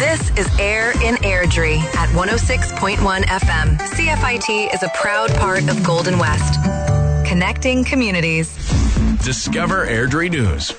This is Air in Airdrie at 106.1 FM. CFIT is a proud part of Golden West. Connecting communities. Discover Airdrie News.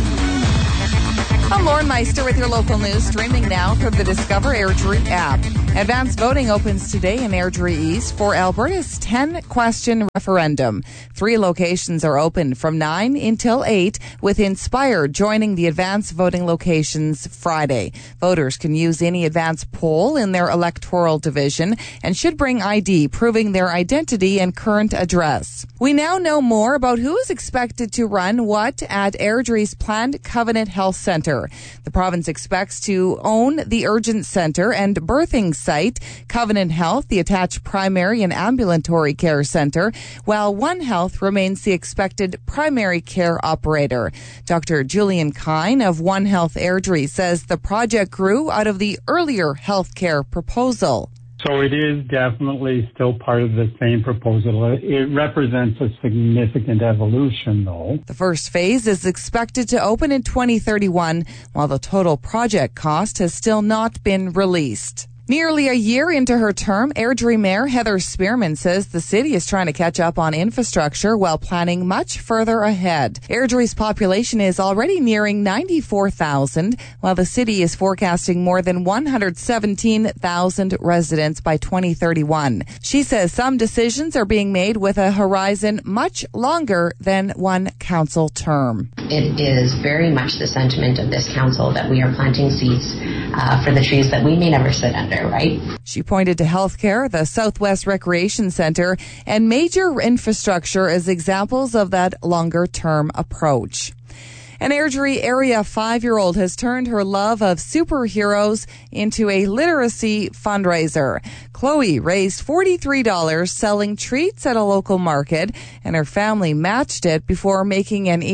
I'm Lauren Meister with your local news, streaming now from the Discover Airdrie app. Advanced voting opens today in Airdrie East for Alberta's 10-question referendum. 3 locations are open from 9 until 8, with Inspire joining the advanced voting locations Friday. Voters can use any advanced poll in their electoral division and should bring ID proving their identity and current address. We now know more about who is expected to run what at Airdrie's planned Covenant Health Centre. The province expects to own the Urgent Centre and Birthing Site, Covenant Health, the attached primary and ambulatory care centre, while One Health remains the expected primary care operator. Dr. Julian Kine of One Health Airdrie says the project grew out of the earlier healthcare proposal. So it is definitely still part of the same proposal. It represents a significant evolution, though. The first phase is expected to open in 2031, while the total project cost has still not been released. Nearly a year into her term, Airdrie Mayor Heather Spearman says the city is trying to catch up on infrastructure while planning much further ahead. Airdrie's population is already nearing 94,000, while the city is forecasting more than 117,000 residents by 2031. She says some decisions are being made with a horizon much longer than one council term. It is very much the sentiment of this council that we are planting seeds for the trees that we may never sit under. Right. She pointed to healthcare, the Southwest Recreation Centre, and major infrastructure as examples of that longer-term approach. An Airdrie area 5-year-old has turned her love of superheroes into a literacy fundraiser. Chloe raised $43 selling treats at a local market, and her family matched it before making an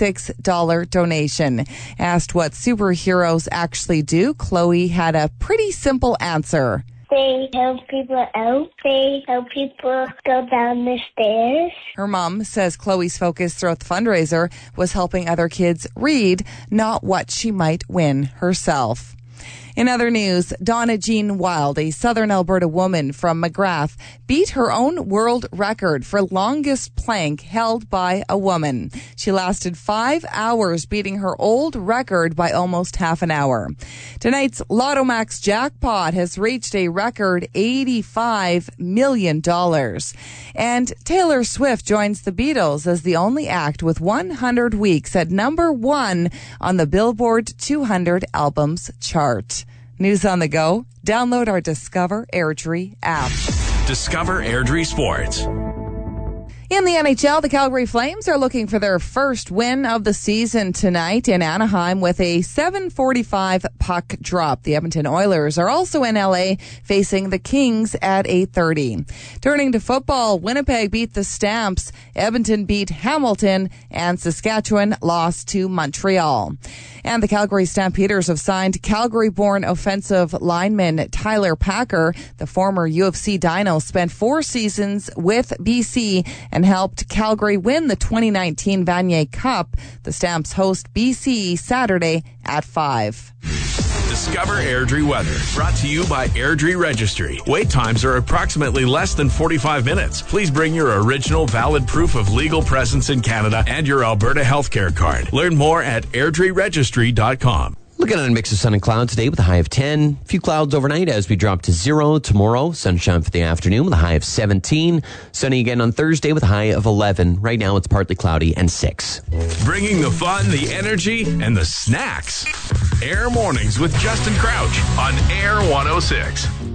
$86 donation. Asked what superheroes actually do, Chloe had a pretty simple answer. They help people out. They help people go down the stairs. Her mom says Chloe's focus throughout the fundraiser was helping other kids read, not what she might win herself. In other news, Donna Jean Wild, a southern Alberta woman from McGrath, beat her own world record for longest plank held by a woman. She lasted 5 hours, beating her old record by almost half an hour. Tonight's Lotto Max jackpot has reached a record $85 million. And Taylor Swift joins the Beatles as the only act with 100 weeks at number 1 on the Billboard 200 albums chart. News on the go. Download our Discover Airdrie app. Discover Airdrie Sports. In the NHL, the Calgary Flames are looking for their first win of the season tonight in Anaheim with a 7:45 puck drop. The Edmonton Oilers are also in LA facing the Kings at 8:30. Turning to football, Winnipeg beat the Stamps, Edmonton beat Hamilton, and Saskatchewan lost to Montreal. And the Calgary Stampeders have signed Calgary-born offensive lineman Tyler Packer. The former UFC Dino spent 4 seasons with BC and helped Calgary win the 2019 Vanier Cup. The Stamps host BC Saturday at 5. Discover Airdrie weather, brought to you by Airdrie Registry. Wait times are approximately less than 45 minutes. Please bring your original valid proof of legal presence in Canada and your Alberta healthcare card. Learn more at airdrieregistry.com. Looking at a mix of sun and cloud today with a high of 10. A few clouds overnight as we drop to 0 tomorrow. Sunshine for the afternoon with a high of 17. Sunny again on Thursday with a high of 11. Right now it's partly cloudy and 6. Bringing the fun, the energy, and the snacks. Air Mornings with Justin Crouch on Air 106.